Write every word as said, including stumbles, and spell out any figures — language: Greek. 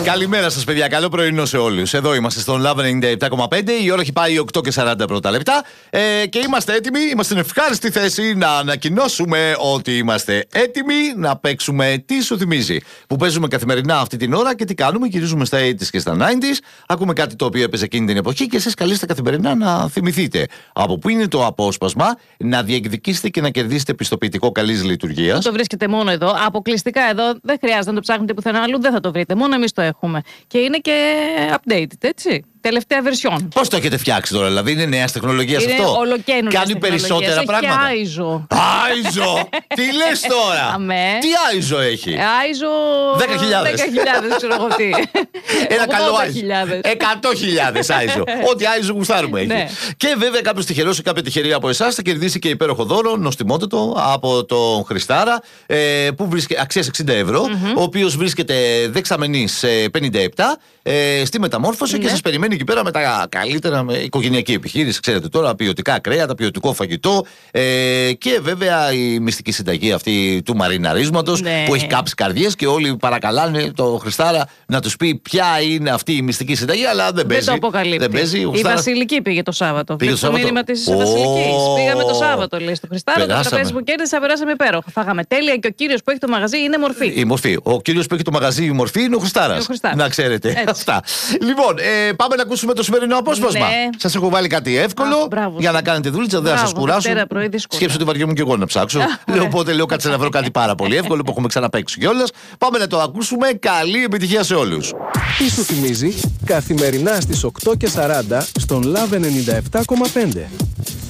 Καλημέρα σας, παιδιά. Καλό πρωινό σε όλους. Εδώ είμαστε στον Love ενενήντα επτά κόμμα πέντε. Η ώρα έχει πάει οκτώ και σαράντα πρώτα λεπτά. Ε, και είμαστε έτοιμοι. Είμαστε στην ευχάριστη θέση να ανακοινώσουμε ότι είμαστε έτοιμοι να παίξουμε Τι σου θυμίζει. Που παίζουμε καθημερινά αυτή την ώρα και τι κάνουμε. Γυρίζουμε στα ογδόντα και στα ενενήντα. Ακούμε κάτι το οποίο έπαιζε εκείνη την εποχή και εσείς καλείστε καθημερινά να θυμηθείτε. Από πού είναι το απόσπασμα, να διεκδικήσετε και να κερδίσετε πιστοποιητικό καλής λειτουργίας. Το βρίσκεται μόνο εδώ. Αποκλειστικά εδώ. Δεν χρειάζεται να το ψάχνετε πουθενά αλλού. Δεν θα το βρείτε. Μόνο εμείς το έχουμε. Και είναι και updated, έτσι. Τελευταία version. Πώς το έχετε φτιάξει τώρα, δηλαδή είναι νέας τεχνολογίας αυτό? Είναι ολοκαίνουργια. Κάνει περισσότερα πράγματα. Και άιζο. Άιζο! Τι λες τώρα? Αμέ. Τι άιζο έχει? Άιζο. δέκα χιλιάδες. δέκα χιλιάδες, ξέρω εγώ τι. Ένα καλό άιζο. εκατό χιλιάδες άιζο. Ό,τι άιζο γουστάρουμε έχει. Ναι. Και βέβαια κάποιο τυχερό ή κάποια τυχερή από εσάς θα κερδίσει και υπέροχο δώρο, νοστιμότατο από τον Χριστάρα, ε, που βρίσκεται αξίας εξήντα ευρώ, mm-hmm. ο οποίος βρίσκεται δεξαμενής πενήντα επτά ε, στη Μεταμόρφωση, ναι. Και σας περιμένει εκεί πέρα με τα καλύτερα, με οικογενειακή επιχείρηση. Ξέρετε τώρα, ποιοτικά κρέατα, ποιοτικό φαγητό ε, και βέβαια η μυστική συνταγή αυτή του μαριναρίσματος, ναι. Που έχει κάψει καρδιές και όλοι παρακαλάνε το Χριστάρα να τους πει ποια είναι αυτή η μυστική συνταγή, αλλά δεν παίζει. Δεν το αποκαλύπτει. Δεν παίζει, η Χριστάρα... Βασιλική πήγε το Σάββατο. Πήγε το Σάββατο. Το μήνυμα της oh. Βασιλικής. Πήγαμε το Σάββατο, λέει, στο Χριστάρα. Το τραπέζι που κέρδισα, περάσαμε υπέροχα. Φάγαμε τέλεια και ο κύριος που έχει το μαγαζί είναι μορφή. Η μορφή. Ο κύριος που έχει το μαγαζί η μορφή είναι ο Χριστάρας. Να ξέρετε. Αυτά. Λοιπόν, ε, πάμε να ακούσουμε το σημερινό απόσπασμα. Ναι. Σας έχω βάλει κάτι εύκολο ah, για να κάνετε δουλίτσα, δεν θα σας κουράσω. Σκέψου ότι βαριόμουν και εγώ να ψάξω. Λέω, οπότε λέω κάτσε να βρω κάτι πάρα πολύ εύκολο που έχουμε ξαναπαίξει κιόλας. Πάμε να το ακούσουμε. Καλή επιτυχία σε όλους. Τι σου θυμίζει? Καθημερινά στις οκτώ και σαράντα στον Love ενενήντα επτά κόμμα πέντε.